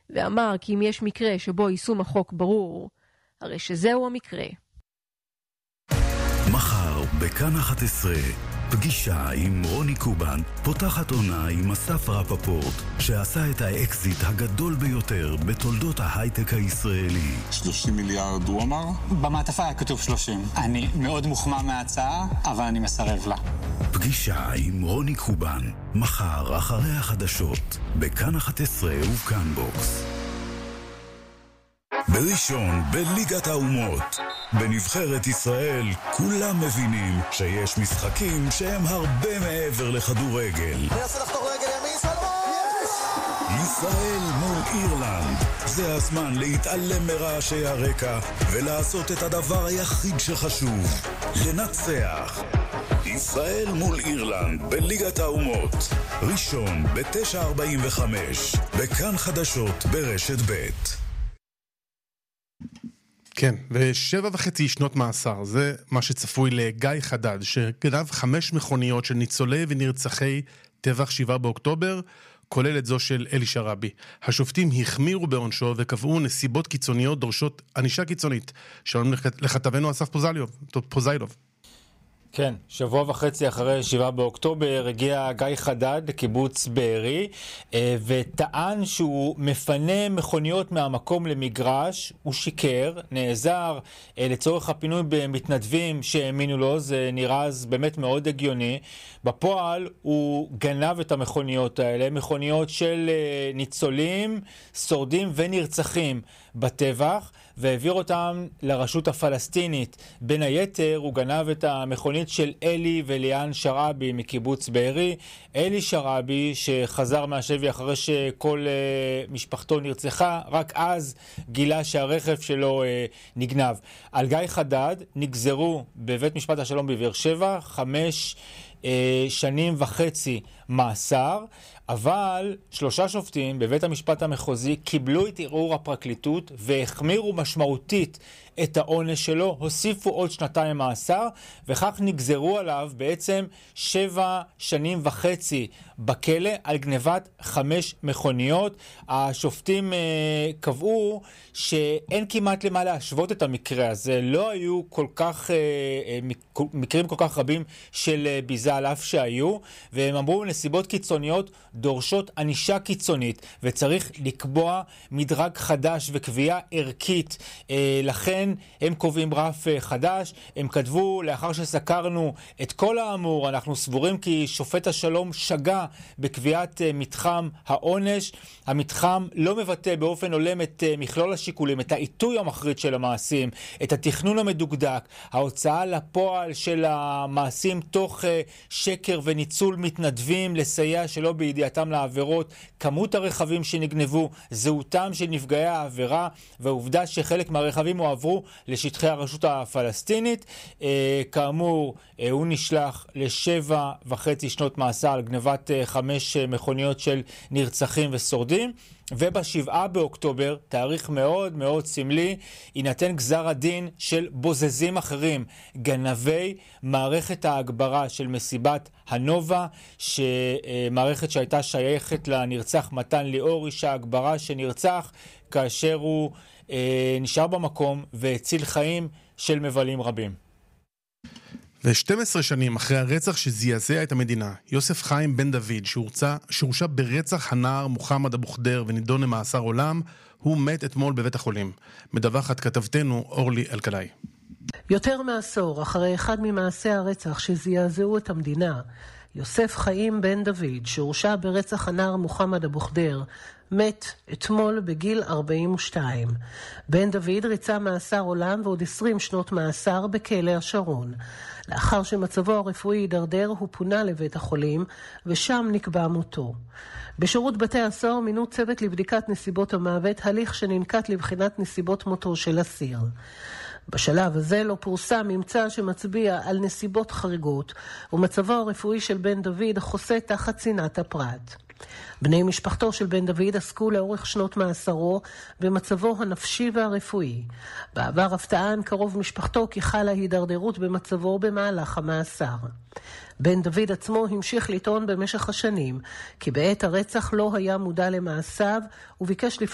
ואמר כי אם יש מקרה שבו יישום החוק ברור, הרי שזהו המקרה. מחר בכאן 11 פגישה עם רוני קובן פותחת עונה עם אסף רפפורט שעשה את האקזיט הגדול ביותר בתולדות ההייטק הישראלי. 30 מיליארד הוא אמר? במעטפה היה כתוב 30. אני מאוד מוחמא מההצעה, אבל אני מסרב לה. פגישה עם רוני קובן מחר אחרי החדשות בכאן 11 ובכאן בוקס. בראשון בליגת האומות בנבחרת ישראל כולם מבינים שיש משחקים שהם הרבה מעבר לכדורגל. מנסה לחתוך רגל ימין, סלבון! ישראל מול אירלנד. זה הזמן להתעלם מרעשי הרקע ולעשות את הדבר היחיד שחשוב, לנצח. ישראל מול אירלנד בליגת האומות, ראשון ב-9:45 בכאן חדשות ברשת ב'. כן, ו7.5 שנות מאסר, זה מה שצפוי לגיא חדד, שגנב 5 מכוניות של ניצולי ונרצחי טבח 7 באוקטובר, כולל את זו של אלי שרעבי. השופטים החמירו בעונשו וקבעו נסיבות קיצוניות דורשות ענישה קיצונית. שלום לכתבנו אסף פוזיילוב. כן, שבוע וחצי אחרי 7 באוקטובר הגיע גיא חדד לקיבוץ בארי וטען שהוא מפנה מכוניות מהמקום למגרש. הוא שיקר, נעזר לצורך הפינוי במתנדבים שהאמינו לו, זה נראה אז באמת מאוד הגיוני. בפועל הוא גנב את המכוניות האלה, מכוניות של ניצולים, שורדים ונרצחים בטבח, והעביר אותם לרשות הפלסטינית. בין היתר הוא גנב את המכונית של אלי וליאן שרעבי מקיבוץ בארי. אלי שרעבי שחזר מהשבי אחרי שכל משפחתו נרצחה, רק אז גילה שהרכב שלו נגנב. על גיא חדד נגזרו בבית משפט השלום בבאר שבע 5 שנים וחצי מאסר, אבל 3 שופטים בבית המשפט המחוזי קיבלו את ערעור הפרקליטות והחמירו משמעותית את העונש שלו, הוסיפו עוד 2 מאסר, וכך נגזרו עליו בעצם 7 שנים וחצי בכלא על גנבת 5 מכוניות. השופטים קבעו שאין כמעט למה להשוות את המקרה הזה, לא היו כל כך מקרים כל כך רבים של ביזה על אף שהיו, והם אמרו נסיבות קיצוניות דורשות ענישה קיצונית, וצריך לקבוע מדרג חדש וקביעה ערכית. לכן הם קובעים רף חדש. הם כתבו, לאחר שסקרנו את כל האמור, אנחנו סבורים כי שופט השלום שגה בקביעת מתחם העונש. המתחם לא מבטא באופן הולם את מכלול השיקולים, את העיתוי המחריד של המעשים, את התכנון המדוקדק, ההוצאה לפועל של המעשים תוך שקר וניצול מתנדבים לסייע שלא בידיעתם לעבירות, כמות הרכבים שנגנבו, זהותם של נפגעי העבירה, והעובדה שחלק מהרכבים הועברו לשטחי הרשות הפלסטינית. כאמור, הוא נשלח ל7.5 שנות מאסר על גנבת 5 מכוניות של נרצחים ושורדים. וב7 באוקטובר, תאריך מאוד מאוד סמלי, יינתן גזר הדין של בוזזים אחרים, גנבי מערכת ההגברה של מסיבת הנובה, שמערכת שהייתה שייכת לנרצח מתן ליאור, איש ההגברה שנרצח כאשר הוא נשאר במקום והציל חיים של מבלים רבים. ו12 שנים אחרי הרצח שזעזע את המדינה, יוסף חיים בן דוד, שהורשע ברצח הנער מוחמד אבו ח'דיר ונידון למאסר עולם, הוא מת אתמול בבית החולים. מדווחת כתבתנו אורלי אלקלעי. יותר מעשור אחרי אחד ממעשי הרצח שזעזעו את המדינה, יוסף חיים בן דוד, שהורשע ברצח הנער מוחמד אבו ח'דיר, מת אתמול בגיל 42. בן דוד ריצה מאסר עולם ועוד 20 שנות מאסר בכלא השרון. לאחר שמצבו הרפואי הידרדר, הוא פונה לבית החולים, ושם נקבע מותו. בשירות בתי הסוהר מינו צוות לבדיקת נסיבות המוות, הליך שננקט לבחינת נסיבות מותו של אסיר. בשלב הזה לא פורסם ממצא שמצביע על נסיבות חריגות, ומצבו הרפואי של בן דוד חוסה תחת צנעת הפרט. בני משפחתו של בן דוד עסקו לאורך שנות מאסרו במצבו הנפשי והרפואי. בעבר הפתען קרוב משפחתו כי חלה הידרדרות במצבו במהלך המאסר. בן דוד עצמו המשיך לטעון במשך השנים כי בעת הרצח לא היה מודע למעשיו וביקש לפנות